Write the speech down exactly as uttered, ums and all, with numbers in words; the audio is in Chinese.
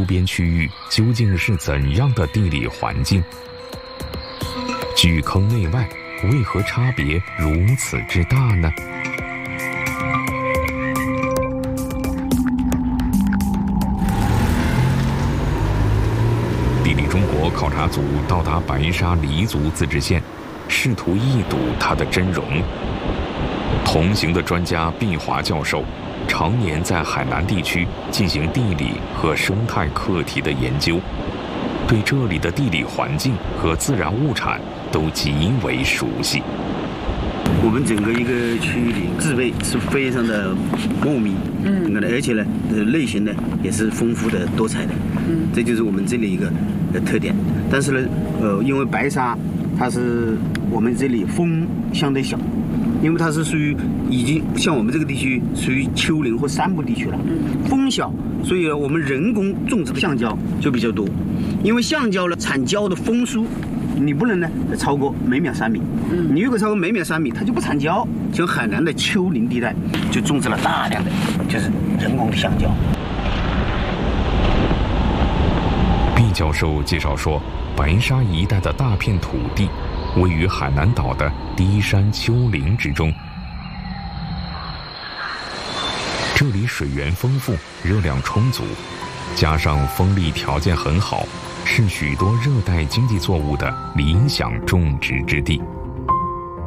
周边区域究竟是怎样的地理环境？距坑内外为何差别如此之大呢？地理中国考察组到达白沙黎族自治县，试图一睹它的真容。同行的专家毕华教授常年在海南地区进行地理和生态课题的研究，对这里的地理环境和自然物产都极为熟悉。 我们整个一个区域里植被是非常的茂密，嗯，而且呢，类型呢也是丰富的、多彩的，嗯，这就是我们这里一个呃特点。但是呢，呃，因为白沙它是我们这里风相对小，因为它是属于已经像我们这个地区属于丘陵或山部地区了，风小，所以我们人工种植的橡胶就比较多。因为橡胶呢产胶的风速，你不能呢超过每秒三米。你如果超过每秒三米，它就不产胶。像海南的丘陵地带就种植了大量的就是人工的橡胶。 毕教授介绍说，白沙一带的大片土地位于海南岛的低山丘陵之中，这里水源丰富，热量充足，加上风力条件很好，是许多热带经济作物的理想种植之地。